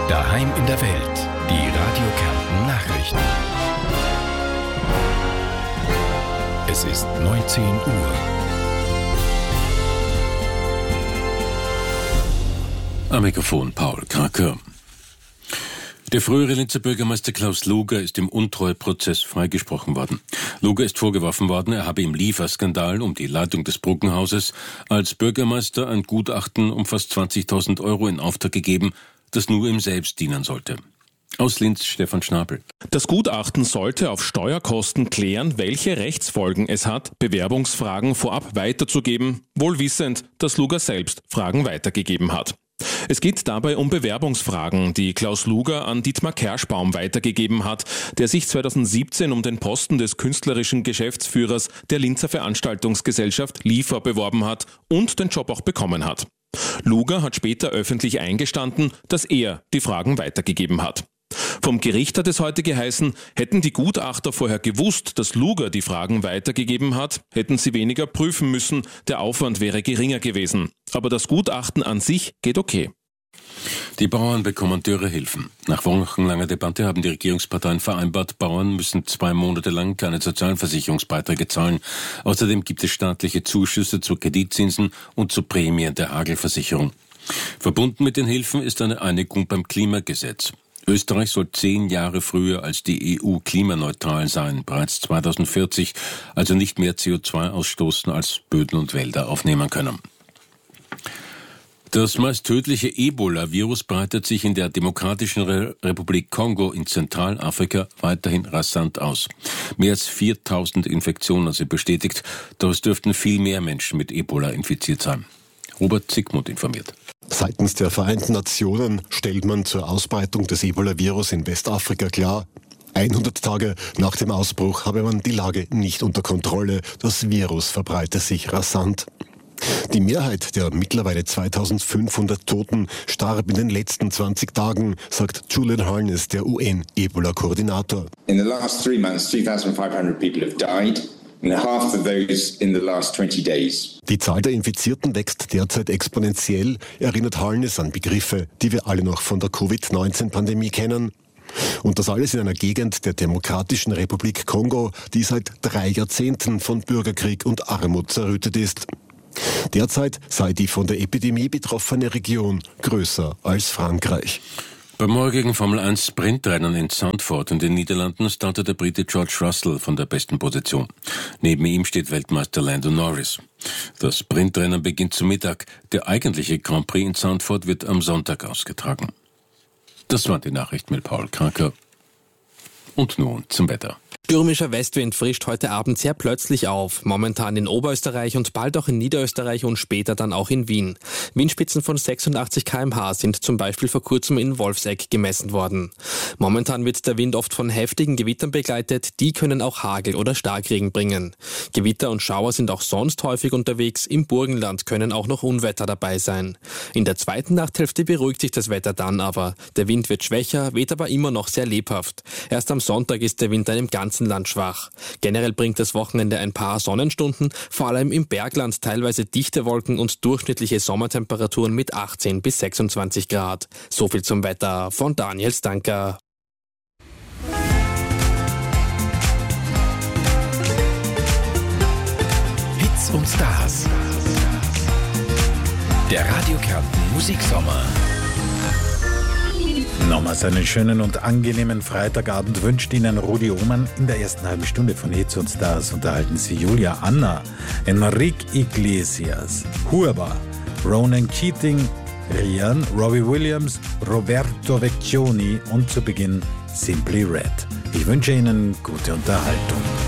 Daheim in der Welt. Die Radio Kärnten Nachrichten. Es ist 19 Uhr. Am Mikrofon Paul Kraker. Der frühere Linzer Bürgermeister Klaus Luger ist im Untreueprozess freigesprochen worden. Luger ist vorgeworfen worden, er habe im Lieferskandal um die Leitung des Bruggenhauses als Bürgermeister ein Gutachten um fast 20.000 Euro in Auftrag gegeben, das nur ihm selbst dienen sollte. Aus Linz Stefan Schnabel. Das Gutachten sollte auf Steuerkosten klären, welche Rechtsfolgen es hat, Bewerbungsfragen vorab weiterzugeben, wohl wissend, dass Luger selbst Fragen weitergegeben hat. Es geht dabei um Bewerbungsfragen, die Klaus Luger an Dietmar Kerschbaum weitergegeben hat, der sich 2017 um den Posten des künstlerischen Geschäftsführers der Linzer Veranstaltungsgesellschaft LIFA beworben hat und den Job auch bekommen hat. Luger hat später öffentlich eingestanden, dass er die Fragen weitergegeben hat. Vom Gericht hat es heute geheißen, hätten die Gutachter vorher gewusst, dass Luger die Fragen weitergegeben hat, hätten sie weniger prüfen müssen, der Aufwand wäre geringer gewesen. Aber das Gutachten an sich geht okay. Die Bauern bekommen Dürrehilfen. Nach wochenlanger Debatte haben die Regierungsparteien vereinbart, Bauern müssen 2 Monate lang keine Sozialversicherungsbeiträge zahlen. Außerdem gibt es staatliche Zuschüsse zu Kreditzinsen und zu Prämien der Hagelversicherung. Verbunden mit den Hilfen ist eine Einigung beim Klimagesetz. Österreich soll 10 Jahre früher als die EU klimaneutral sein, bereits 2040, also nicht mehr CO2 ausstoßen, als Böden und Wälder aufnehmen können. Das meist tödliche Ebola-Virus breitet sich in der Demokratischen Republik Kongo in Zentralafrika weiterhin rasant aus. Mehr als 4.000 Infektionen sind bestätigt, doch es dürften viel mehr Menschen mit Ebola infiziert sein. Robert Zygmunt informiert. Seitens der Vereinten Nationen stellt man zur Ausbreitung des Ebola-Virus in Westafrika klar, 100 Tage nach dem Ausbruch habe man die Lage nicht unter Kontrolle. Das Virus verbreite sich rasant. Die Mehrheit der mittlerweile 2500 Toten starb in den letzten 20 Tagen, sagt Julian Harness, der UN-Ebola-Koordinator. In the last 3 months, 2,500 people have died. And half of those in the last 20 days. Die Zahl der Infizierten wächst derzeit exponentiell, erinnert Harness an Begriffe, die wir alle noch von der Covid-19-Pandemie kennen. Und das alles in einer Gegend der Demokratischen Republik Kongo, die seit 3 Jahrzehnten von Bürgerkrieg und Armut zerrüttet ist. Derzeit sei die von der Epidemie betroffene Region größer als Frankreich. Beim morgigen Formel-1-Sprintrennen in Zandvoort in den Niederlanden startet der Brite George Russell von der besten Position. Neben ihm steht Weltmeister Lando Norris. Das Sprintrennen beginnt zu Mittag. Der eigentliche Grand Prix in Zandvoort wird am Sonntag ausgetragen. Das waren die Nachrichten mit Paul Kraker. Und nun zum Wetter. Stürmischer Westwind frischt heute Abend sehr plötzlich auf. Momentan in Oberösterreich und bald auch in Niederösterreich und später dann auch in Wien. Windspitzen von 86 km/h sind zum Beispiel vor kurzem in Wolfsegg gemessen worden. Momentan wird der Wind oft von heftigen Gewittern begleitet. Die können auch Hagel oder Starkregen bringen. Gewitter und Schauer sind auch sonst häufig unterwegs. Im Burgenland können auch noch Unwetter dabei sein. In der zweiten Nachthälfte beruhigt sich das Wetter dann aber. Der Wind wird schwächer, weht aber immer noch sehr lebhaft. Erst am Sonntag ist der Wind im ganzen Land schwach. Generell bringt das Wochenende ein paar Sonnenstunden, vor allem im Bergland teilweise dichte Wolken und durchschnittliche Sommertemperaturen mit 18 bis 26 Grad. So viel zum Wetter von Daniel Stanker. Hits und Stars. Der Radio Kärnten Musiksommer. Nochmals einen schönen und angenehmen Freitagabend wünscht Ihnen Rudi Ohmann. In der ersten halben Stunde von Hits und Stars unterhalten Sie Julia Anna, Enrique Iglesias, Huerba, Ronan Keating, Rian, Robbie Williams, Roberto Vecchioni und zu Beginn Simply Red. Ich wünsche Ihnen gute Unterhaltung.